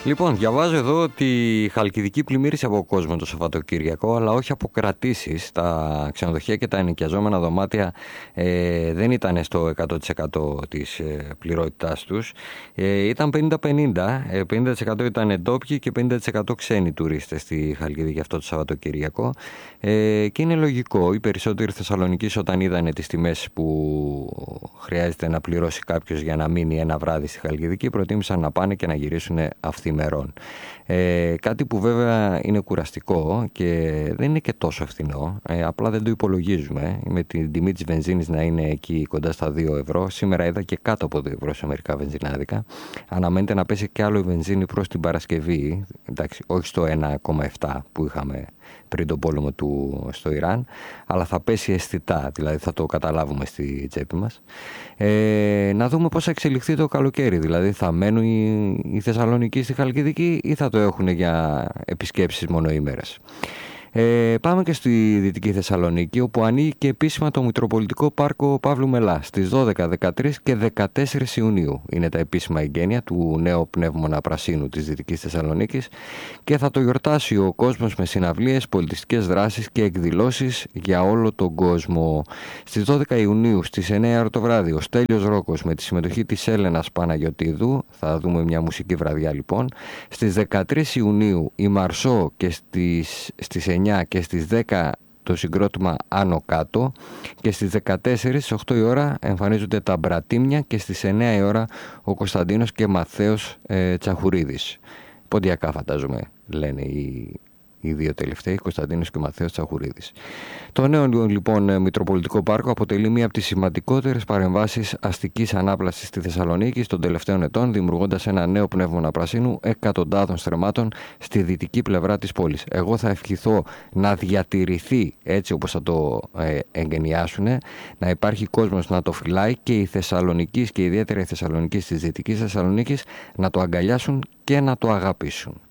Λοιπόν, διαβάζω εδώ ότι η Χαλκιδική πλημμύρισε από κόσμο το Σαββατοκύριακο, αλλά όχι από κρατήσεις. Τα ξενοδοχεία και τα ενοικιαζόμενα δωμάτια δεν ήταν στο 100% της πληρότητάς τους. Ήταν 50-50. 50% ήταν ντόπιοι και 50% ξένοι τουρίστες στη Χαλκιδική αυτό το Σαββατοκύριακο. Και είναι λογικό. Οι περισσότεροι Θεσσαλονικείς, όταν είδανε τις τιμές που χρειάζεται να πληρώσει κάποιος για να μείνει ένα βράδυ στη Χαλκιδική, προτίμησαν να πάνε και να γυρίσουν αυθημερών. Κάτι που βέβαια είναι κουραστικό και δεν είναι και τόσο φθηνό, απλά δεν το υπολογίζουμε. Με την τιμή της βενζίνης να είναι εκεί κοντά στα 2 ευρώ, σήμερα είδα και κάτω από 2 ευρώ σε μερικά βενζινάδικα. Αναμένεται να πέσει και άλλο η βενζίνη προς την Παρασκευή, εντάξει, όχι στο 1,7 που είχαμε πριν τον πόλεμο στο Ιράν, αλλά θα πέσει αισθητά, δηλαδή θα το καταλάβουμε στη τσέπη μας. Να δούμε πώς θα εξελιχθεί το καλοκαίρι, δηλαδή θα μένουν οι Θεσσαλονικοί στη Χαλκιδική ή θα το έχουν για επισκέψεις μονοήμερες. Πάμε και στη Δυτική Θεσσαλονίκη, όπου ανοίγει και επίσημα το Μητροπολιτικό Πάρκο Παύλου Μελά στις 12, 13 και 14 Ιουνίου. Είναι τα επίσημα εγγένεια του νέου πνεύμονα πρασίνου της Δυτικής Θεσσαλονίκης και θα το γιορτάσει ο κόσμος με συναυλίες, πολιτιστικές δράσεις και εκδηλώσεις για όλο τον κόσμο. Στις 12 Ιουνίου στις 9 το βράδυ ο Στέλιος Ρόκος με τη συμμετοχή της Έλενας Παναγιωτίδου, θα δούμε μια μουσική βραδιά λοιπόν. Στις 13 Ιουνίου η Μαρσό και στις 9 και στις 10 το συγκρότημα Άνω Κάτω και στις 14 στις 8 η ώρα εμφανίζονται τα Μπρατήμια και στις 9 η ώρα ο Κωνσταντίνος και Μαθαίος Τσαχουρίδης. Ποντιακά φαντάζομαι λένε οι δύο τελευταίοι, Κωνσταντίνος και Μαθαίος Τσαχουρίδης. Το νέο λοιπόν Μητροπολιτικό Πάρκο αποτελεί μία από τις σημαντικότερες παρεμβάσεις αστικής ανάπλασης στη Θεσσαλονίκη των τελευταίων ετών, δημιουργώντας ένα νέο πνεύμονα πρασίνου εκατοντάδων στρεμμάτων στη δυτική πλευρά της πόλης. Εγώ θα ευχηθώ να διατηρηθεί έτσι όπως θα το εγκαινιάσουν, να υπάρχει κόσμος να το φυλάει και οι Θεσσαλονικείς και ιδιαίτερα οι Θεσσαλονικείς της Δυτικής Θεσσαλονίκης να το αγκαλιάσουν και να το αγαπήσουν.